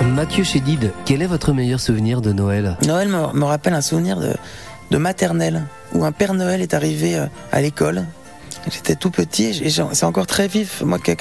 Mathieu Chédid, quel est votre meilleur souvenir de Noël ? Noël me rappelle un souvenir de maternelle, où un Père Noël est arrivé à l'école. J'étais tout petit et c'est encore très vif. Moi,